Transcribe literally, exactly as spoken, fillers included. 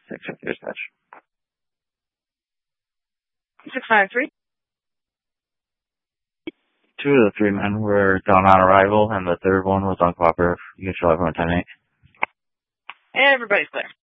six fifty dispatch. six five three. Two of the three men were gone on arrival, and the third one was uncooperative. You can show everyone ten eight. Everybody's clear.